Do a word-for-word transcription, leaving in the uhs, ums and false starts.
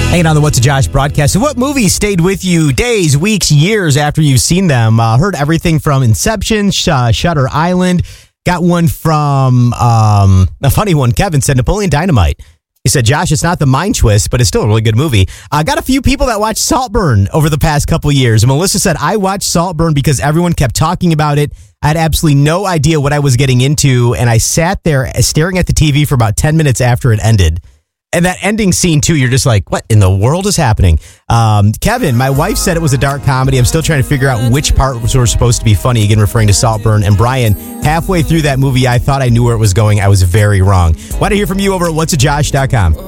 Hanging on the What's a Josh broadcast. So what movies stayed with you days, weeks, years after you've seen them? Uh, heard everything from Inception, Sh- uh, Shutter Island. Got one from, um, a funny one. Kevin said Napoleon Dynamite. He said, Josh, it's not the mind twist, but it's still a really good movie. I uh, got a few people that watched Saltburn over the past couple years. Melissa said, I watched Saltburn because everyone kept talking about it. I had absolutely no idea what I was getting into, and I sat there staring at the T V for about ten minutes after it ended. And that ending scene, too, you're just like, what in the world is happening? Um, Kevin, my wife said it was a dark comedy. I'm still trying to figure out which part was supposed to be funny, again, referring to Saltburn. And Brian, halfway through that movie, I thought I knew where it was going. I was very wrong. Want to hear from you over at what's a josh dot com.